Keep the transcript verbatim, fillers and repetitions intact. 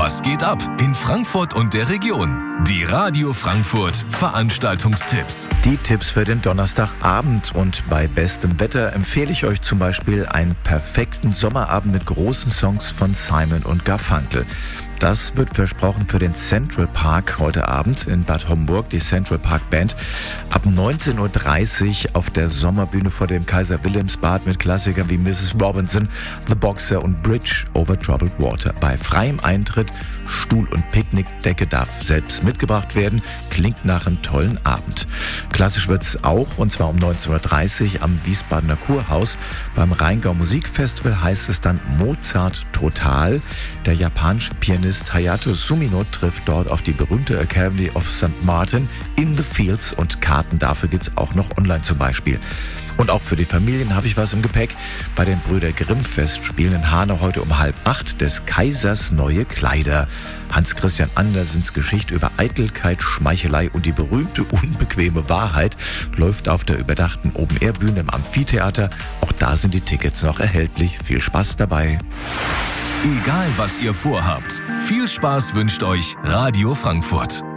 Was geht ab in Frankfurt und der Region? Die Radio Frankfurt Veranstaltungstipps. Die Tipps für den Donnerstagabend, und bei bestem Wetter empfehle ich euch zum Beispiel einen perfekten Sommerabend mit großen Songs von Simon und Garfunkel. Das wird versprochen für den Central Park heute Abend in Bad Homburg, die Central Park Band. Ab neunzehn Uhr dreißig auf der Sommerbühne vor dem Kaiser Wilhelmsbad mit Klassikern wie Missus Robinson, The Boxer und Bridge over Troubled Water. Bei freiem Eintritt, Stuhl- und Picknickdecke darf selbst mitgebracht werden. Klingt nach einem tollen Abend. Klassisch wird's auch, und zwar um neunzehn Uhr dreißig am Wiesbadener Kurhaus. Beim Rheingau Musikfestival heißt es dann Mozart Total. Der japanische Pianist Hayato Sumino trifft dort auf die berühmte Academy of Sankt Martin in the Fields, und Karten dafür gibt's auch noch online zum Beispiel. Und auch für die Familien habe ich was im Gepäck. Bei den Brüder Grimm-Festspielen in Hanau heute um halb acht des Kaisers neue Kleider. Hans-Christian Andersens Geschichte über Eitelkeit, Schmeichelei und die berühmte unbequeme Wahrheit läuft auf der überdachten Open-Air-Bühne im Amphitheater. Auch da sind die Tickets noch erhältlich. Viel Spaß dabei. Egal was ihr vorhabt, viel Spaß wünscht euch Radio Frankfurt.